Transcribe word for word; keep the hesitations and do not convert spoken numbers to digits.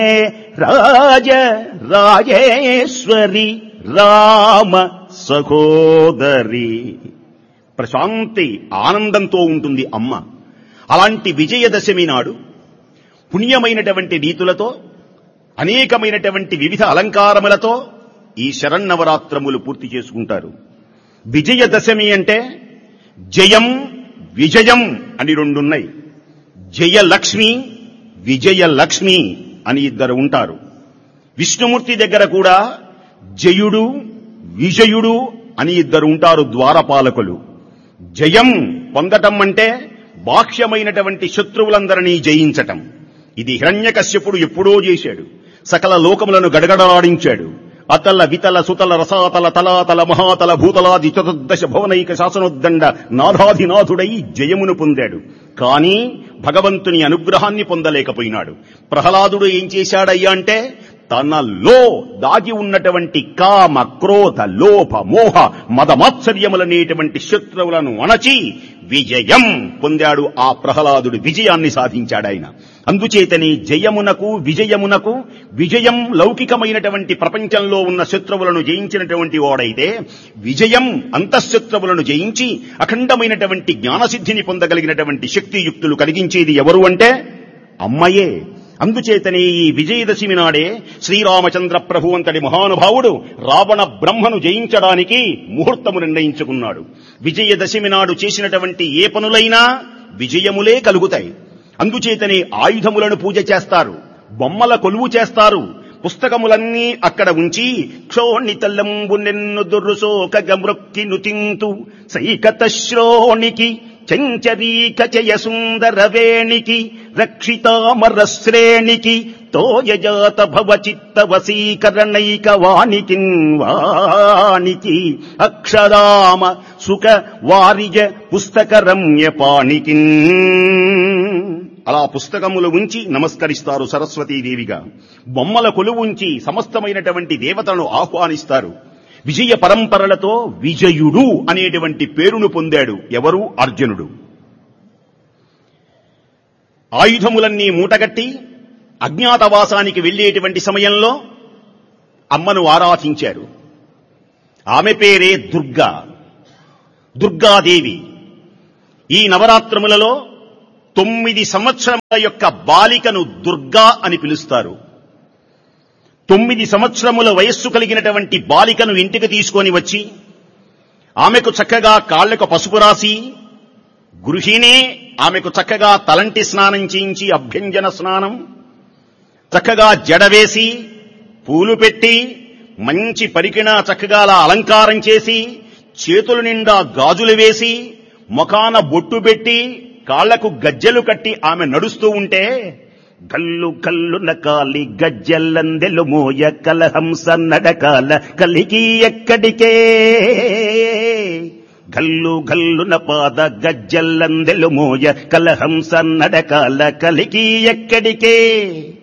రాజ రాజేశ్వరి రామ సహోదరి. ప్రశాంతి ఆనందంతో ఉంటుంది అమ్మ. అలాంటి విజయదశమి నాడు పుణ్యమైనటువంటి రీతులతో అనేకమైనటువంటి వివిధ అలంకారములతో ఈ శరన్నవరాత్రములు పూర్తి చేసుకుంటారు. విజయదశమి అంటే జయం విజయం అని రెండున్నాయి. జయలక్ష్మి విజయలక్ష్మి అని ఇద్దరు ఉంటారు. విష్ణుమూర్తి దగ్గర కూడా జయుడు విజయుడు అని ఇద్దరు ఉంటారు ద్వారపాలకులు. జయం పొందటం అంటే బాహ్యమైనటువంటి శత్రువులందరినీ జయించటం. ఇది హిరణ్యకశ్యపుడు ఎప్పుడో చేశాడు. సకల లోకములను గడగడలాడించాడు. అతల వితల సుతల రసాతల తలాతల మహాతల భూతలాది చతుర్దశ భవనైక శాసనోద్దండ నాథాధినాథుడై జయమును పొందాడు. కానీ భగవంతుని అనుగ్రహాన్ని పొందలేకపోయినాడు. ప్రహ్లాదుడు ఏం చేశాడయ్యా అంటే తనలో దాగి ఉన్నటువంటి కామ క్రోధ లోభ మోహ మదమాత్సర్యములనేటువంటి శత్రువులను అణచి విజయం పొందాడు. ఆ ప్రహ్లాదుడు విజయాన్ని సాధించాడాయన. అందుచేతని జయమునకు విజయమునకు, విజయం లౌకికమైనటువంటి ప్రపంచంలో ఉన్న శత్రువులను జయించినటువంటి వాడైతే, విజయం అంతఃశత్రువులను జయించి అఖండమైనటువంటి జ్ఞానసిద్ధిని పొందగలిగినటువంటి శక్తియుక్తులు కలిగించేది ఎవరు అంటే అమ్మయే. అందుచేతనే ఈ విజయదశమి నాడే శ్రీరామచంద్ర ప్రభు అంతటి మహానుభావుడు రావణ బ్రహ్మను జయించడానికి ముహూర్తము నిర్ణయించుకున్నాడు. విజయదశమి నాడు చేసినటువంటి ఏ పనులైనా విజయములే కలుగుతాయి. అందుచేతనే ఆయుధములను పూజ చేస్తారు, బొమ్మల కొలువు చేస్తారు, పుస్తకములన్నీ అక్కడ ఉంచి క్షోణితల్లంబు నిన్ను దుర్రుసోక గమృక్కి నుతింతు సైకత శ్రోణికి చంచరీక చయ సుందర వేణికి రక్షితామర శ్రేణికి తోయజాత భవ చిత్త వశీకరణైక వానికి వానికి అక్షరామ సుఖ వారిజ పుస్తక రమ్య పాణికి. అలా పుస్తకములు ఉంచి నమస్కరిస్తారు సరస్వతీదేవిగా. బొమ్మల కొలువుంచి సమస్తమైనటువంటి దేవతలను ఆహ్వానిస్తారు. విజయ పరంపరలతో విజయుడు అనేటువంటి పేరును పొందాడు ఎవరు? అర్జునుడు. ఆయుధములన్నీ మూటగట్టి అజ్ఞాతవాసానికి వెళ్లేటువంటి సమయంలో అమ్మను ఆరాధించారు. ఆమె పేరే దుర్గా, దుర్గాదేవి. ఈ నవరాత్రములలో తొమ్మిది సంవత్సరముల యొక్క బాలికను దుర్గా అని పిలుస్తారు. తొమ్మిది సంవత్సరముల వయస్సు కలిగినటువంటి బాలికను ఇంటికి తీసుకొని వచ్చి ఆమెకు చక్కగా కాళ్లకు పసుపు రాసి, గృహిణే ఆమెకు చక్కగా తలంటి స్నానం చేయించి అభ్యంజన స్నానం, చక్కగా జడవేసి పూలు పెట్టి మంచి పరికిణ చక్కగా అలా అలంకారం చేసి చేతుల నిండా గాజులు వేసి ముఖాన బొట్టు పెట్టి కాళ్లకు గజ్జెలు కట్టి ఆమె నడుస్తూ ఉంటే గల్లు కల్లు నకాలి గజ్జెల్లందెలు మోయ కలహంస నడకాల కలికి ఎక్కడికే, గల్లు గల్లున పాద గజ్జెల్లందెలు మోయ కలహంస నడకాల కలికి ఎక్కడికే.